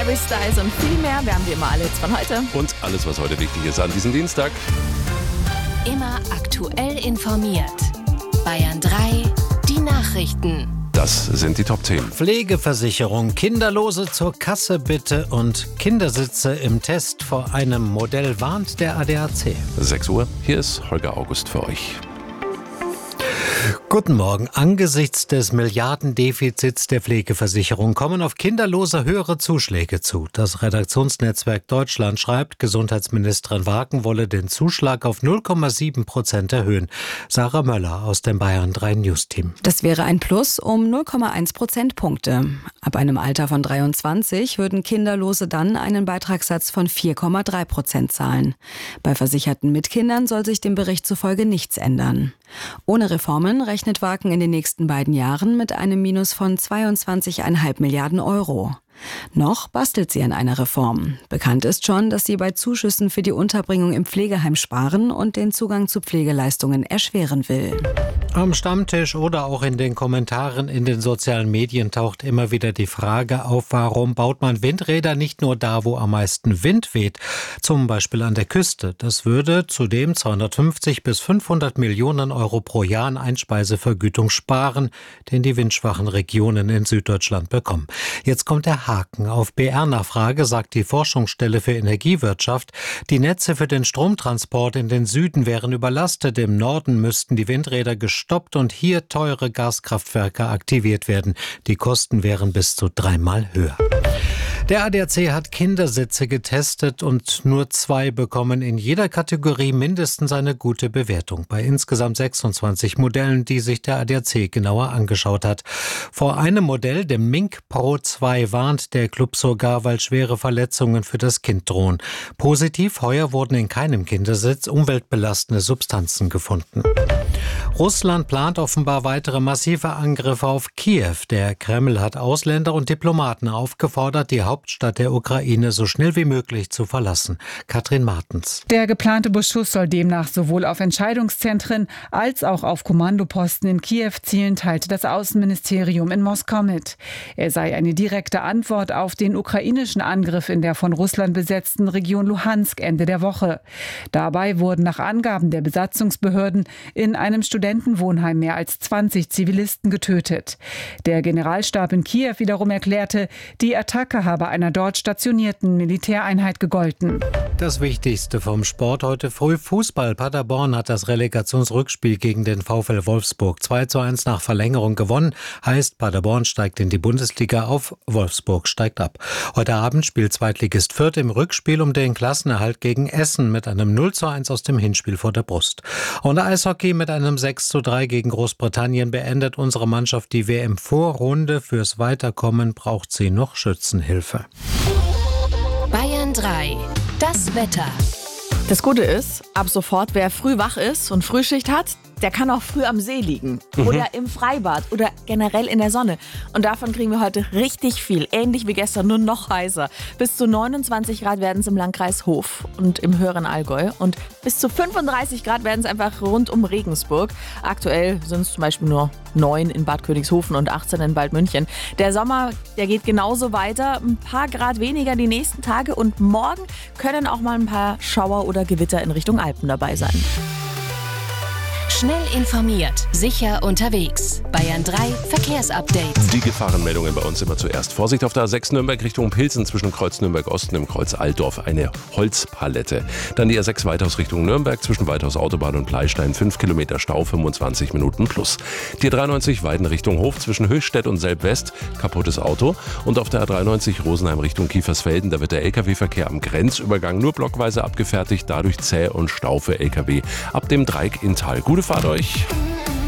Harry Styles und viel mehr. Wir haben wie immer alle jetzt von heute. Und alles, was heute wichtig ist an diesem Dienstag. Immer aktuell informiert. Bayern 3, die Nachrichten. Das sind die Top-Themen. Pflegeversicherung, Kinderlose zur Kasse bitte und Kindersitze im Test. Vor einem Modell warnt der ADAC. 6 Uhr, hier ist Holger August für euch. Guten Morgen. Angesichts des Milliardendefizits der Pflegeversicherung kommen auf Kinderlose höhere Zuschläge zu. Das Redaktionsnetzwerk Deutschland schreibt, Gesundheitsministerin Wagen wolle den Zuschlag auf 0,7% erhöhen. Sarah Möller aus dem Bayern 3 News-Team. Das wäre ein Plus um 0,1 Prozentpunkte. Ab einem Alter von 23 würden Kinderlose dann einen Beitragssatz von 4,3% zahlen. Bei Versicherten mit Kindern soll sich dem Bericht zufolge nichts ändern. Ohne Reformen rechnet Wagen in den nächsten beiden Jahren mit einem Minus von 22,5 Milliarden Euro. Noch bastelt sie an einer Reform. Bekannt ist schon, dass sie bei Zuschüssen für die Unterbringung im Pflegeheim sparen und den Zugang zu Pflegeleistungen erschweren will. Am Stammtisch oder auch in den Kommentaren in den sozialen Medien taucht immer wieder die Frage auf, warum baut man Windräder nicht nur da, wo am meisten Wind weht, zum Beispiel an der Küste. Das würde zudem 250 bis 500 Millionen Euro pro Jahr an Einspeisevergütung sparen, den die windschwachen Regionen in Süddeutschland bekommen. Jetzt kommt der Haken. Auf BR-Nachfrage sagt die Forschungsstelle für Energiewirtschaft, die Netze für den Stromtransport in den Süden wären überlastet. Im Norden müssten die Windräder gestoppt und hier teure Gaskraftwerke aktiviert werden. Die Kosten wären bis zu 3-mal höher. Der ADAC hat Kindersitze getestet und nur 2 bekommen in jeder Kategorie mindestens eine gute Bewertung. Bei insgesamt 26 Modellen, die sich der ADAC genauer angeschaut hat. Vor einem Modell, dem Mink Pro 2, warnt der Club sogar, weil schwere Verletzungen für das Kind drohen. Positiv, heuer wurden in keinem Kindersitz umweltbelastende Substanzen gefunden. Russland plant offenbar weitere massive Angriffe auf Kiew. Der Kreml hat Ausländer und Diplomaten aufgefordert, die Hauptstadt der Ukraine so schnell wie möglich zu verlassen. Katrin Martens. Der geplante Beschuss soll demnach sowohl auf Entscheidungszentren als auch auf Kommandoposten in Kiew zielen, teilte das Außenministerium in Moskau mit. Er sei eine direkte Antwort auf den ukrainischen Angriff in der von Russland besetzten Region Luhansk Ende der Woche. Dabei wurden nach Angaben der Besatzungsbehörden in einem Studentenwohnheim mehr als 20 Zivilisten getötet. Der Generalstab in Kiew wiederum erklärte, die Attacke habe einer dort stationierten Militäreinheit gegolten. Das Wichtigste vom Sport heute früh: Fußball. Paderborn hat das Relegationsrückspiel gegen den VfL Wolfsburg 2:1 nach Verlängerung gewonnen. Heißt, Paderborn steigt in die Bundesliga auf, Wolfsburg steigt ab. Heute Abend spielt Zweitligist Fürth im Rückspiel um den Klassenerhalt gegen Essen mit einem 0:1 aus dem Hinspiel vor der Brust. Und Eishockey: mit einem 6:3 gegen Großbritannien beendet unsere Mannschaft die WM-Vorrunde. Fürs Weiterkommen braucht sie noch Schützenhilfe. Bayern 3, das Wetter. Das Gute ist, ab sofort, wer früh wach ist und Frühschicht hat, der kann auch früh am See liegen oder im Freibad oder generell in der Sonne. Und davon kriegen wir heute richtig viel. Ähnlich wie gestern, nur noch heißer. Bis zu 29 Grad werden es im Landkreis Hof und im höheren Allgäu. Und bis zu 35 Grad werden es einfach rund um Regensburg. Aktuell sind es zum Beispiel nur 9 in Bad Königshofen und 18 in Waldmünchen. Der Sommer, der geht genauso weiter. Ein paar Grad weniger die nächsten Tage. Und morgen können auch mal ein paar Schauer oder Gewitter in Richtung Alpen dabei sein. Schnell informiert, sicher unterwegs. Bayern 3 Verkehrsupdate. Die Gefahrenmeldungen bei uns immer zuerst. Vorsicht auf der A6 Nürnberg Richtung Pilsen zwischen Kreuz Nürnberg Osten und Kreuz Altdorf. Eine Holzpalette. Dann die A6 Weithaus Richtung Nürnberg zwischen Weithaus Autobahn und Pleistein. 5 Kilometer Stau, 25 Minuten plus. Die A93 Weiden Richtung Hof zwischen Höchstädt und Selb-West. Kaputtes Auto. Und auf der A93 Rosenheim Richtung Kiefersfelden. Da wird der Lkw-Verkehr am Grenzübergang nur blockweise abgefertigt. Dadurch zäh und Stau für Lkw. Ab dem Dreieck in Tal. Gute Fahrt euch!